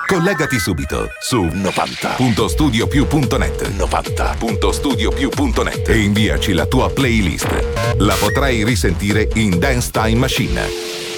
Collegati subito su 90.studiopiù.net 90.studiopiù.net e inviaci la tua playlist. La potrai risentire in Dance Time Machine.